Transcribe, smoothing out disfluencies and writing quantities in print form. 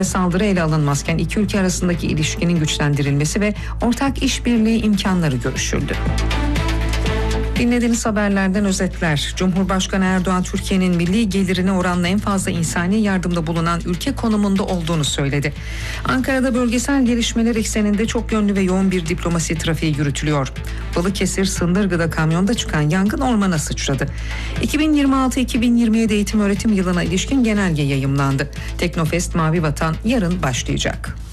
saldırı ele alınmazken iki ülke arasındaki ilişkinin güçlendirilmesi ve ortak işbirliği imkanları görüşüldü. Dinlediğiniz haberlerden özetler. Cumhurbaşkanı Erdoğan, Türkiye'nin milli gelirine oranla en fazla insani yardımda bulunan ülke konumunda olduğunu söyledi. Ankara'da bölgesel gelişmeler ekseninde çok yönlü ve yoğun bir diplomasi trafiği yürütülüyor. Balıkesir Sındırgı'da kamyonda çıkan yangın ormana sıçradı. 2026-2027 eğitim öğretim yılına ilişkin genelge yayımlandı. Teknofest Mavi Vatan yarın başlayacak.